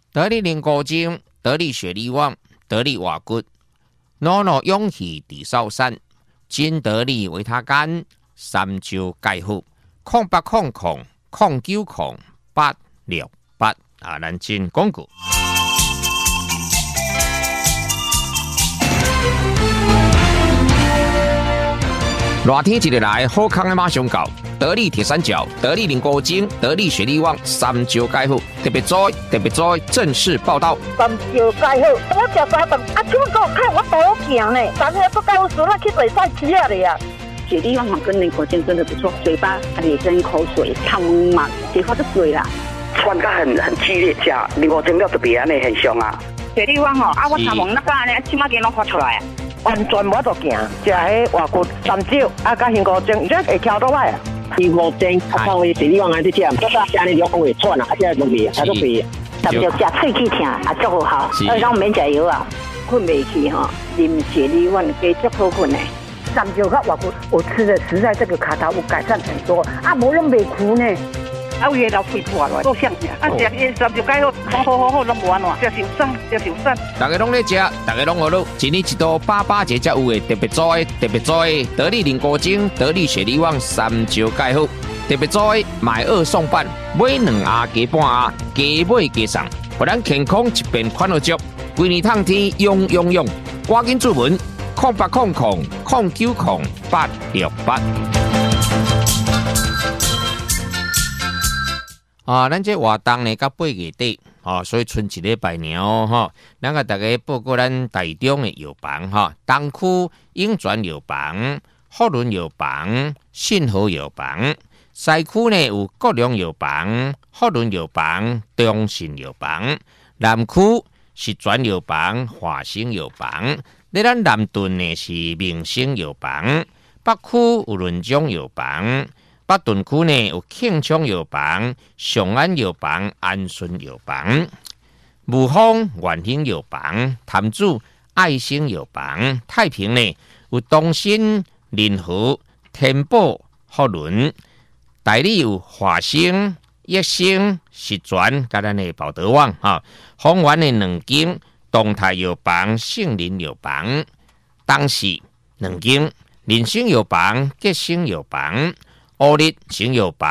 得力灵骨精，得力血力旺，得力瓦骨，脑脑勇气地少山，金得力维他干，三焦钙好，0800090868啊，咱进广告。热天一日来，好康的马上到。得力铁三角、得力灵骨精、得力血力旺，三焦钙好，特别在正式报道。 三焦钙好，我食三顿，啊，怎么给我看我多行呢？昨天不告诉我去比赛吃了呀。 血力旺跟灵骨精真的不错，嘴巴咧真口水，汤嘛，结果就水啦。 喘得很激烈，吃灵骨精了特别安尼很凶啊。 血力旺啊，我头毛那个安尼，起码给我发出来。 完全无得行，食迄外骨三焦，啊，甲灵骨精，这会翘倒来啊。 灵骨精，啊，靠血力旺安尼吃，不是安尼就会喘啊，啊，这都未，啊都未。 特别食喙齿疼，啊，足好，咱免食药啊，困袂去哈，啉血力旺加足好困的。 三焦甲外骨，我吃的实在这个卡头有改善很多，啊，无拢袂苦呢。 啊，有诶老肺破落，够香啊！食三焦钙好，拢无安怎，食受瘦。 大家拢咧食，大家拢学到，一年一度88节才有诶特别做诶，得力灵骨精、得力血力旺、三焦钙好，特别做诶买2送8，买2盒加半盒，加买加送，互咱健康一边款好足，规年通天用，赶紧注文0800090868。啊，咱这活动呢，到8月底，所以剩一礼拜尔哦，咱甲大家报告咱台中的药房，东区永泉药房、福伦药房、信和药房，西区呢有国良药房、福伦药房、中信药房，南区是全药房、华兴药房，咧咱南屯呢是明星药房，北区有润中药房。北屯区呢有庆昌药房、上安药房、安顺药房、武丰元兴药房、潭子爱心药房、太平呢有东新、林和、天宝、福伦，台里有华兴、益生、实全，甲咱的宝德旺丰原的2间，东泰药房、杏林药房，东市2间，林星药房、吉星药房。乌日成药房。